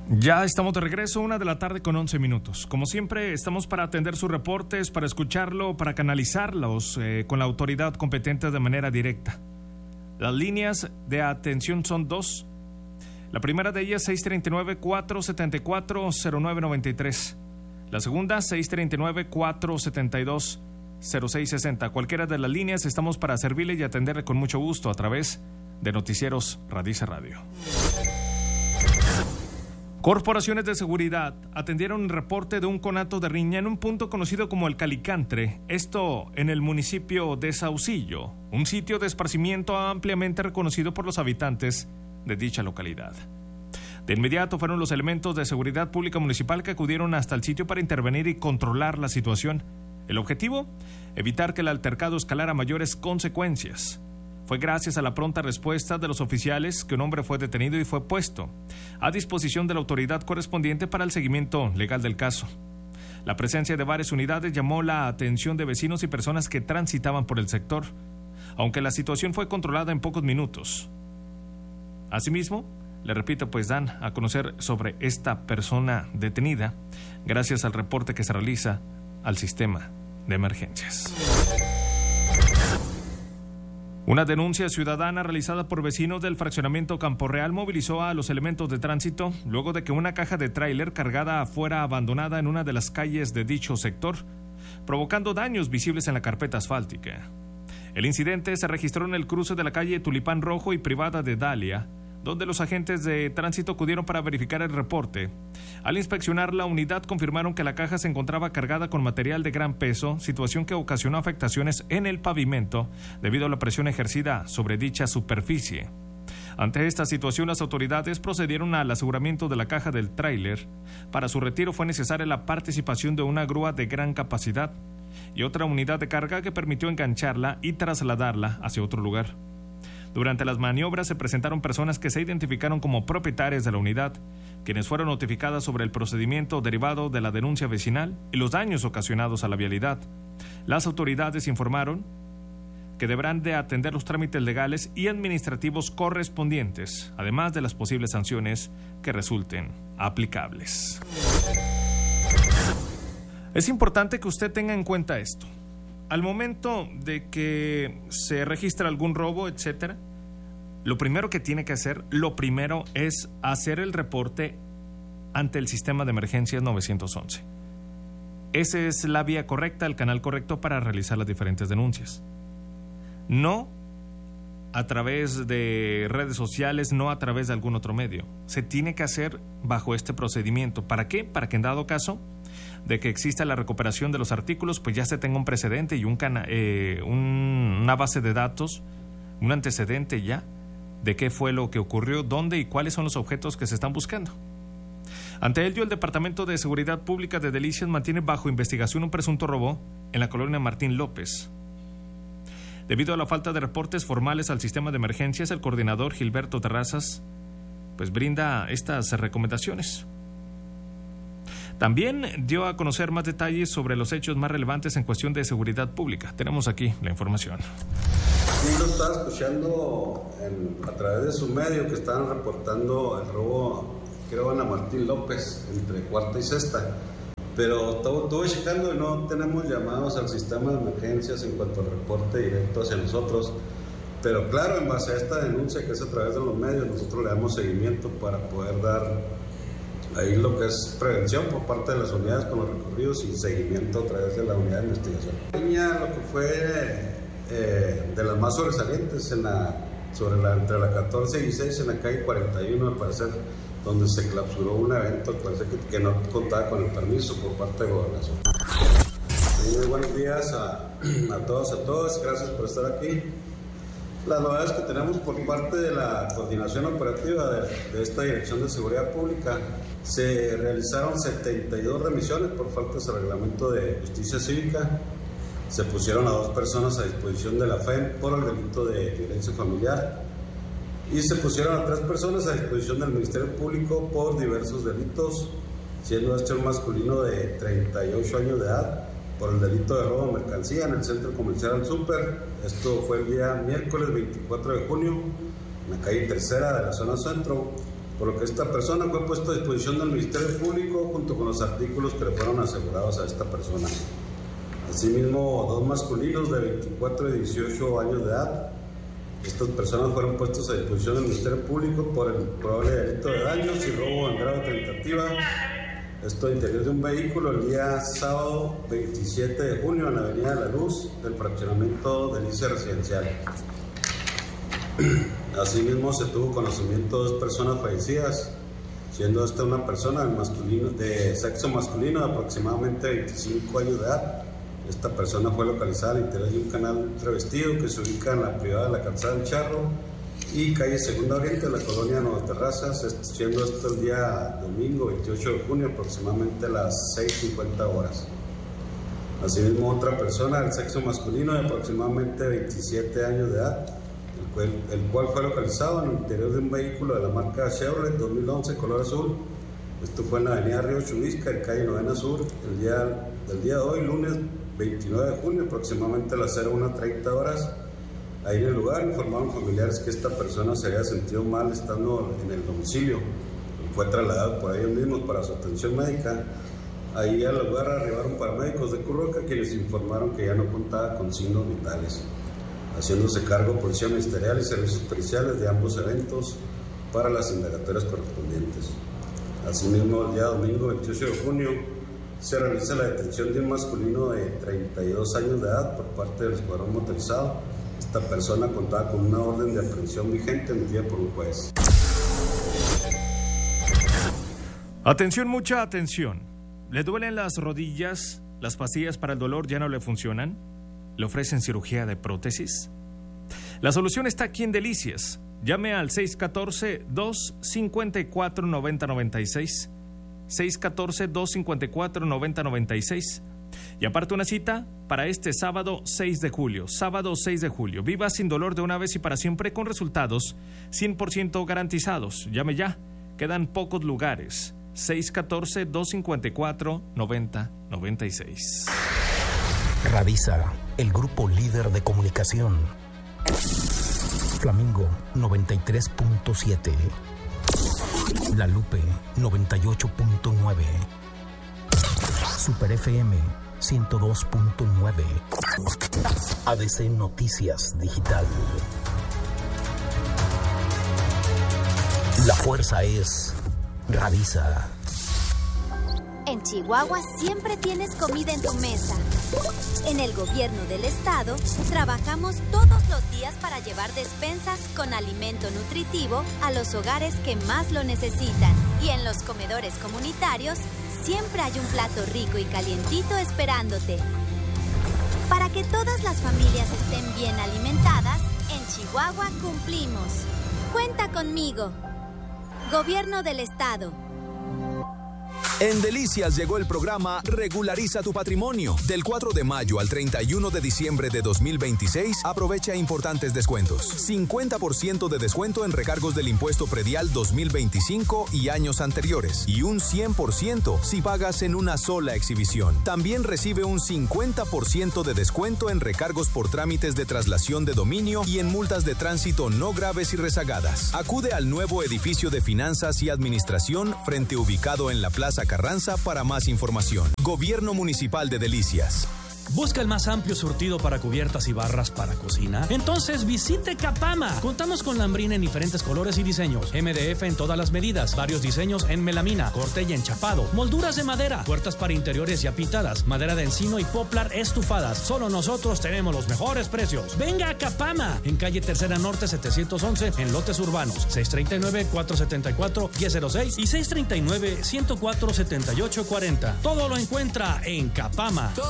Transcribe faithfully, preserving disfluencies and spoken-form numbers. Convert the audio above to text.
Ya estamos de regreso, una de la tarde con once minutos. Como siempre, estamos para atender sus reportes, para escucharlo, para canalizarlos eh, con la autoridad competente de manera directa. Las líneas de atención son dos. La primera de ellas, seis tres nueve, cuatro siete cuatro, cero nueve nueve tres. La segunda, seis tres nueve, cuatro siete dos, cero seis seis cero. Cualquiera de las líneas estamos para servirle y atenderle con mucho gusto a través de Noticieros Radice Radio. Corporaciones de seguridad atendieron un reporte de un conato de riña en un punto conocido como el Calicantre, esto en el municipio de Saucillo, un sitio de esparcimiento ampliamente reconocido por los habitantes de dicha localidad. De inmediato fueron los elementos de seguridad pública municipal que acudieron hasta el sitio para intervenir y controlar la situación. El objetivo, evitar que el altercado escalara mayores consecuencias. Fue gracias a la pronta respuesta de los oficiales que un hombre fue detenido y fue puesto a disposición de la autoridad correspondiente para el seguimiento legal del caso. La presencia de varias unidades llamó la atención de vecinos y personas que transitaban por el sector, aunque la situación fue controlada en pocos minutos. Asimismo, le repito, pues dan a conocer sobre esta persona detenida gracias al reporte que se realiza al sistema de emergencias. Una denuncia ciudadana realizada por vecinos del fraccionamiento Campo Real movilizó a los elementos de tránsito luego de que una caja de tráiler cargada fuera abandonada en una de las calles de dicho sector, provocando daños visibles en la carpeta asfáltica. El incidente se registró en el cruce de la calle Tulipán Rojo y Privada de Dalia, donde los agentes de tránsito acudieron para verificar el reporte. Al inspeccionar la unidad confirmaron que la caja se encontraba cargada con material de gran peso, situación que ocasionó afectaciones en el pavimento debido a la presión ejercida sobre dicha superficie. Ante esta situación, las autoridades procedieron al aseguramiento de la caja del tráiler. Para su retiro fue necesaria la participación de una grúa de gran capacidad y otra unidad de carga que permitió engancharla y trasladarla hacia otro lugar. Durante las maniobras se presentaron personas que se identificaron como propietarias de la unidad, quienes fueron notificadas sobre el procedimiento derivado de la denuncia vecinal y los daños ocasionados a la vialidad. Las autoridades informaron que deberán de atender los trámites legales y administrativos correspondientes, además de las posibles sanciones que resulten aplicables. Es importante que usted tenga en cuenta esto. Al momento de que se registra algún robo, etcétera, lo primero que tiene que hacer, lo primero es hacer el reporte ante el sistema de emergencias nueve once. Esa es la vía correcta, el canal correcto para realizar las diferentes denuncias. No a través de redes sociales, no a través de algún otro medio. Se tiene que hacer bajo este procedimiento. ¿Para qué? Para que en dado caso de que exista la recuperación de los artículos, pues ya se tenga un precedente y un cana- eh, un, una base de datos, un antecedente ya de qué fue lo que ocurrió, dónde y cuáles son los objetos que se están buscando. Ante ello, el Departamento de Seguridad Pública de Delicias mantiene bajo investigación un presunto robo en la colonia Martín López. Debido a la falta de reportes formales al sistema de emergencias, el coordinador Gilberto Terrazas pues brinda estas recomendaciones. También dio a conocer más detalles sobre los hechos más relevantes en cuestión de seguridad pública. Tenemos aquí la información. Sí, lo estaba escuchando en, a través de su medio que estaban reportando el robo, creo, en la Martín López, entre cuarta y sexta. Pero estuve checando y no tenemos llamados al sistema de emergencias en cuanto al reporte directo hacia nosotros. Pero claro, en base a esta denuncia que es a través de los medios, nosotros le damos seguimiento para poder dar ahí lo que es prevención por parte de las unidades con los recorridos y seguimiento a través de la unidad de investigación. Lo que fue eh, de las más sobresalientes en la, sobre la, entre la catorce y dieciséis en la calle cuarenta y uno, al parecer, donde se clausuró un evento parece que, que no contaba con el permiso por parte de Gobernación. Muy buenos días a, a todos, a todas, gracias por estar aquí. Las novedades que tenemos por parte de la coordinación operativa de, de esta Dirección de Seguridad Pública: se realizaron setenta y dos remisiones por faltas al reglamento de justicia cívica, se pusieron a dos personas a disposición de la F E M por el delito de violencia familiar y se pusieron a tres personas a disposición del Ministerio Público por diversos delitos, siendo este un masculino de treinta y ocho años de edad por el delito de robo de mercancía en el centro comercial El Súper. Esto fue el día miércoles veinticuatro de junio en la calle Tercera de la zona centro, por lo que esta persona fue puesta a disposición del Ministerio Público junto con los artículos que le fueron asegurados a esta persona. Asimismo, dos masculinos de veinticuatro y dieciocho años de edad. Estas personas fueron puestas a disposición del Ministerio Público por el probable delito de daños y robo en grado de tentativa. Esto interior de un vehículo el día sábado veintisiete de junio en la Avenida de la Luz del fraccionamiento Delicia Residencial. Asimismo, se tuvo conocimiento de dos personas fallecidas, siendo esta una persona de, masculino, de sexo masculino de aproximadamente veinticinco años de edad. Esta persona fue localizada al interior de un canal revestido que se ubica en la privada de la calzada del Charro y calle Segunda Oriente de la colonia Nueva Terrazas, siendo esto el día domingo veintiocho de junio aproximadamente a las seis cincuenta horas. Asimismo, otra persona del sexo masculino de aproximadamente veintisiete años de edad, el cual, el cual fue localizado en el interior de un vehículo de la marca Chevrolet dos mil once color azul. Esto fue en la avenida Río Chubisca, en calle Novena Sur, el día, el día de hoy, lunes veintinueve de junio, aproximadamente a las cero una treinta horas. Ahí en el lugar informaron familiares que esta persona se había sentido mal estando en el domicilio. Fue trasladado por ellos mismos para su atención médica. Ahí al lugar arribaron paramédicos de Cruz Roja quienes informaron que ya no contaba con signos vitales, haciéndose cargo Policía Ministerial y servicios periciales de ambos eventos para las indagatorias correspondientes. Asimismo, el día domingo veintiocho de junio se realiza la detención de un masculino de treinta y dos años de edad por parte del escuadrón motorizado. Esta persona contaba con una orden de aprehensión vigente emitida por un juez. Atención, mucha atención. ¿Le duelen las rodillas? ¿Las pastillas para el dolor ya no le funcionan? ¿Le ofrecen cirugía de prótesis? La solución está aquí en Delicias. Llame al seis uno cuatro, dos cinco cuatro, nueve cero nueve seis. seis uno cuatro, dos cinco cuatro, nueve cero nueve seis. Y aparte una cita para este sábado seis de julio. Sábado seis de julio. Viva sin dolor de una vez y para siempre con resultados cien por ciento garantizados. Llame ya. Quedan pocos lugares. seis uno cuatro, dos cinco cuatro, nueve cero nueve seis. Radisa, el grupo líder de comunicación. Flamingo noventa y tres punto siete. La Lupe noventa y ocho punto nueve. Super F M ciento dos punto nueve. A D C Noticias Digital. La fuerza es Radisa. En Chihuahua siempre tienes comida en tu mesa. En el gobierno del estado trabajamos todos los días para llevar despensas con alimento nutritivo a los hogares que más lo necesitan. Y en los comedores comunitarios siempre hay un plato rico y calientito esperándote. Para que todas las familias estén bien alimentadas, en Chihuahua cumplimos. Cuenta conmigo. Gobierno del estado. En Delicias llegó el programa Regulariza tu Patrimonio. Del cuatro de mayo al treinta y uno de diciembre de dos mil veintiséis, aprovecha importantes descuentos. cincuenta por ciento de descuento en recargos del impuesto predial dos mil veinticinco y años anteriores. Y un cien por ciento si pagas en una sola exhibición. También recibe un cincuenta por ciento de descuento en recargos por trámites de traslación de dominio y en multas de tránsito no graves y rezagadas. Acude al nuevo edificio de Finanzas y Administración frente ubicado en la Plaza Carranza para más información. Gobierno Municipal de Delicias. ¿Busca el más amplio surtido para cubiertas y barras para cocina? Entonces visite Capama. Contamos con lambrina en diferentes colores y diseños. M D F en todas las medidas. Varios diseños en melamina, corte y enchapado. Molduras de madera. Puertas para interiores y apitadas. Madera de encino y poplar estufadas. Solo nosotros tenemos los mejores precios. Venga a Capama. En calle Tercera Norte setecientos once en lotes urbanos. seis tres nueve, cuatro siete cuatro, uno cero seis y seis tres nueve, uno cero cuatro, siete ocho cuatro cero. Todo lo encuentra en Capama.